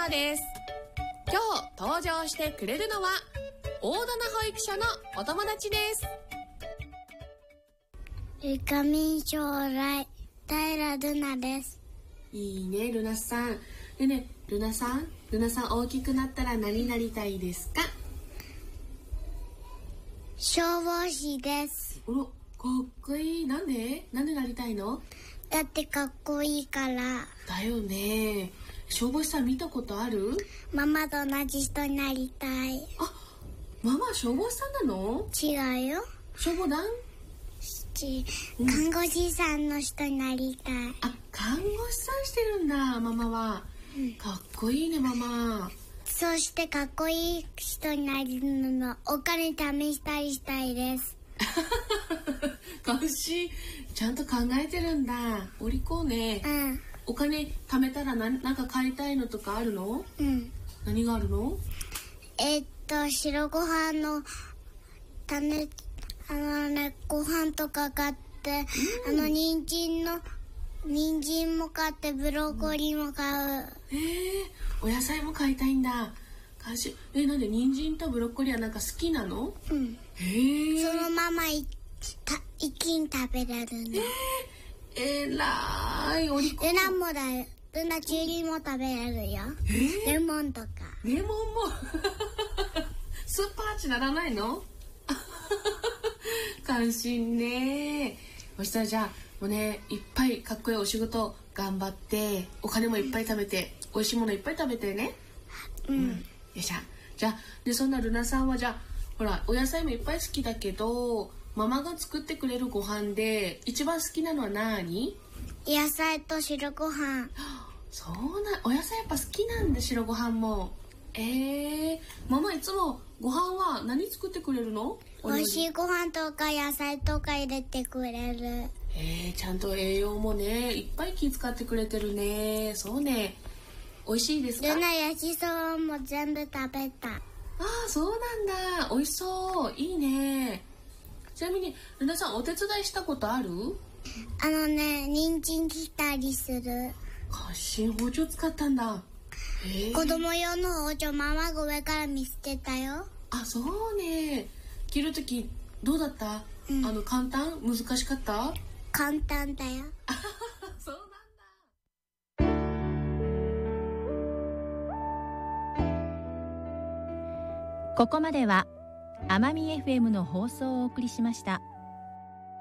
ナです。今日登場してくれるのは大棚保育所のお友達です。 ルカミン将来平ルナです。 いいね、ルナさん。でね、ルナさん大きくなったら何になりたいですか？ 消防士です。 おろ、かっこいい。なんでなりたいの？ だってかっこいいから。 だよね。消防士さん見たことある？ ママと同じ人になりたい。 あ、ママ消防士さんなの？ 違うよ。 消防団？ 看護師さんの人になりたい。 あ、看護師さんしてるんだ、ママは。かっこいいね、ママ。 そしてかっこいい人になるのお金試したりしたいです。 かし、ちゃんと考えてるんだ。お利口ね。お金貯めたらなんか買いたいのとかあるの？何があるの？ 白ご飯の種、ご飯とか買って、人参も買って、ブロッコリーも買う。 お野菜も買いたいんだ。なんで人参とブロッコリーはなんか好きなの？ そのまま一気に食べれるの。 えらい、お利口。 ルナもだよ。ルナチューリーも食べれるよ。レモンとか。 レモンもスーパーチならないの？関心ね。そしたらじゃあもうね、いっぱいかっこいいお仕事頑張って、お金もいっぱい貯めて、美味しいものいっぱい食べてね。よっしゃ。じゃあで、そんなルナさんはじゃあほら、お野菜もいっぱい好きだけど、ママが作ってくれるご飯で一番好きなのは何？ 野菜と白ご飯。 お野菜やっぱ好きなんだ、白ご飯も。ママいつもご飯は何作ってくれるの？ 美味しいご飯とか野菜とか入れてくれる。 ちゃんと栄養もね、いっぱい気遣ってくれてるね。そうね。美味しいですか？ ルナ焼きそばも全部食べた。 ああ、そうなんだ。美味しそう。いいね。ちなみにルナさん、お手伝いしたことある？ 人参切ったりする。 包丁使ったんだ。 子供用の包丁、ママが上から見せてたよ。 あ、そうね。切るときどうだった？簡単？難しかった？ 簡単だよ。 そうなんだ。ここまでは奄美 FM の放送をお送りしました。